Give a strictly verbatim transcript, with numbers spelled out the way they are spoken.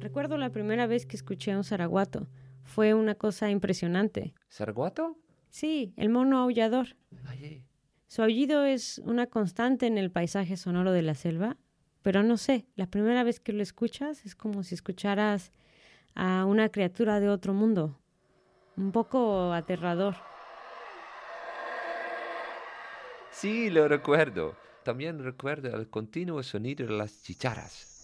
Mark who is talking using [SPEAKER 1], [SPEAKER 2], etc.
[SPEAKER 1] Recuerdo la primera vez que escuché a un zaraguato. Fue una cosa impresionante.
[SPEAKER 2] ¿Zaraguato?
[SPEAKER 1] Sí, el mono aullador.
[SPEAKER 2] Ay,
[SPEAKER 1] Su aullido es una constante en el paisaje sonoro de la selva, pero no sé, la primera vez que lo escuchas es como si escucharas a una criatura de otro mundo. Un poco aterrador.
[SPEAKER 2] sí, lo recuerdo. También recuerdo el continuo sonido de las chicharras.